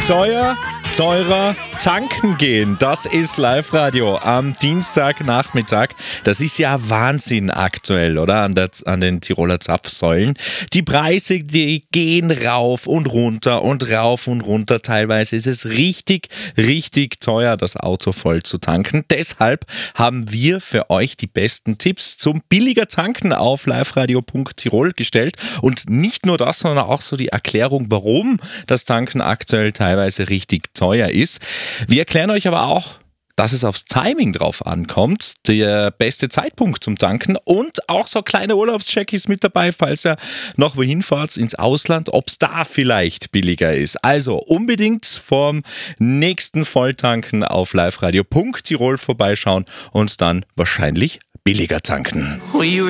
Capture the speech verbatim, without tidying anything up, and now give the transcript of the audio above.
Teuer, teurer, tanken gehen. Das ist Live-Radio am Dienstagnachmittag. Das ist ja Wahnsinn aktuell, oder? An, der, an den Tiroler Zapfsäulen. Die Preise, die gehen rauf und runter und rauf und runter. Teilweise ist es richtig, richtig teuer, das Auto voll zu tanken. Deshalb haben wir für euch die besten Tipps zum billiger Tanken auf liveradio punkt tirol gestellt. Und nicht nur das, sondern auch so die Erklärung, warum das Tanken aktuell teilweise richtig teuer ist. Wir erklären euch aber auch, dass es aufs Timing drauf ankommt, der beste Zeitpunkt zum Tanken und auch so kleine Urlaubscheckies mit dabei, falls ihr noch wohin fahrt ins Ausland, ob es da vielleicht billiger ist. Also unbedingt vorm nächsten Volltanken auf liveradio punkt tirol vorbeischauen und dann wahrscheinlich billiger tanken.